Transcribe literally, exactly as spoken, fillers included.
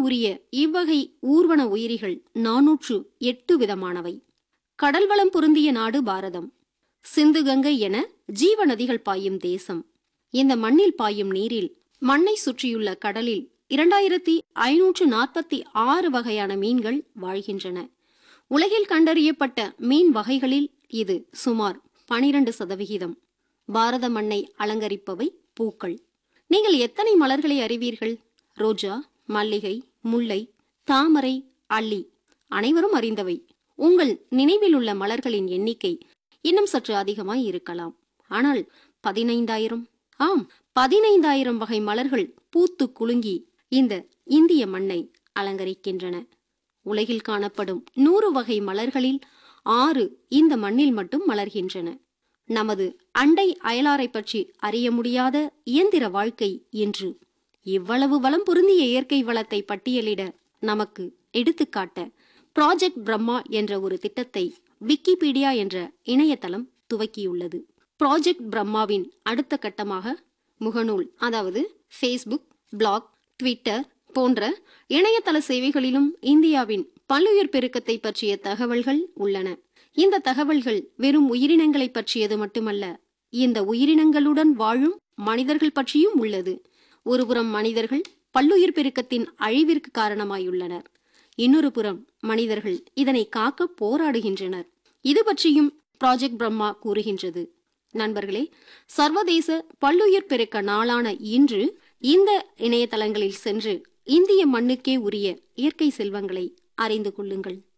உரிய இவ்வகை ஊர்வன உயிரிகள் நாநூற்று எட்டு விதமானவை. கடல் வளம் பொருந்திய நாடு பாரதம். சிந்து கங்கை என ஜீவ நதிகள் பாயும் தேசம். இந்த மண்ணில் பாயும் நீரில் மண்ணை சுற்றியுள்ள கடலில் இரண்டாயிரத்தி ஐநூற்று நாற்பத்தி ஆறு வகையான மீன்கள் வாழ்கின்றன. உலகில் கண்டறியப்பட்ட மீன் வகைகளில் இது சுமார் பனிரண்டு சதவிகிதம். பாரத மண்ணை அலங்கரிப்பவை பூக்கள். நீங்கள் எத்தனை மலர்களை அறிவீர்கள்? ரோஜா, மல்லிகை, முல்லை, தாமரை, அல்லி அனைவரும் அறிந்தவை. உங்கள் நினைவில் உள்ள மலர்களின் எண்ணிக்கை இன்னும் சற்று அதிகமாய் இருக்கலாம். ஆனால் பதினைந்தாயிரம், ஆம் பதினைந்தாயிரம் வகை மலர்கள் பூத்து குலுங்கி இந்த இந்திய மண்ணை அலங்கரிக்கின்றன. உலகில் காணப்படும் நூறு வகை மலர்களில் ஆறு இந்த மண்ணில் மட்டும் மலர்கின்றன. நமது அண்டை அயலாரை பற்றி அறிய முடியாத இயந்திர வாழ்க்கை இன்று இவ்வளவு வளம் பொருந்திய இயற்கை வளத்தை பட்டியலிட நமக்கு எடுத்துக்காட்ட ப்ராஜெக்ட் பிரம்மா என்ற ஒரு திட்டத்தை விக்கிபீடியா என்ற இணையதளம் துவக்கியுள்ளது. ப்ராஜெக்ட் பிரம்மாவின் அடுத்த கட்டமாக முகநூல், அதாவது ஃபேஸ்புக், பிளாக், ட்விட்டர் போன்ற இணையதள சேவைகளிலும் இந்தியாவின் பல்லுயிர் பெருக்கத்தை பற்றிய தகவல்கள் உள்ளன. இந்த தகவல்கள் வெறும் உயிரினங்களை பற்றியது மட்டுமல்ல, இந்த உயிரினங்களுடன் வாழும் மனிதர்கள் பற்றியும் உள்ளது. ஒருபுறம் மனிதர்கள் பல்லுயிர் பெருக்கத்தின் அழிவிற்கு காரணமாயுள்ளனர், இன்னொரு புறம் மனிதர்கள் இதனை காக்க போராடுகின்றனர். இது பற்றியும் ப்ராஜெக்ட் பிரம்மா கூறுகின்றது. நண்பர்களே, சர்வதேச பல்லுயிர் பெருக்க நாளான இன்று இந்த இணையதளங்களில் சென்று இந்திய மண்ணுக்கே உரிய இயற்கை செல்வங்களை அறிந்து கொள்ளுங்கள்.